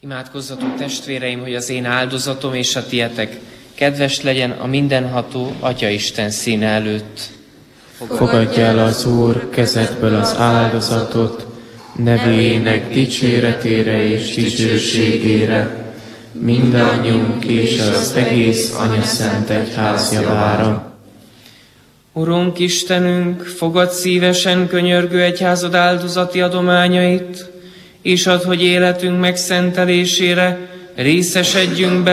Imádkozzatok, testvéreim, hogy az én áldozatom és a tietek kedves legyen a mindenható Atyaisten színe előtt. Fogadj el az Úr kezedből az áldozatot, nevének dicséretére és dicsőségére, mindannyiunk és az egész Anyaszent Egyház javára. Urunk Istenünk, fogadd szívesen könyörgő egyházad áldozati adományait, és add, hogy életünk megszentelésére részesedjünk be